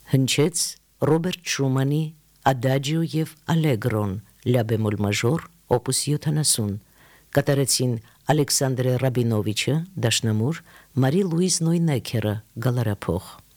Հնչեց Ռոբերտ Շումանի Ադաջիո եւ Ալեգրոն լա բեմոլ մաժոր օպուս 70 կատարեցին Ալեքսանդր Ռաբինովիչը դաշնամուր, Մարի Լուիզ Նոյնեքերը գալարափող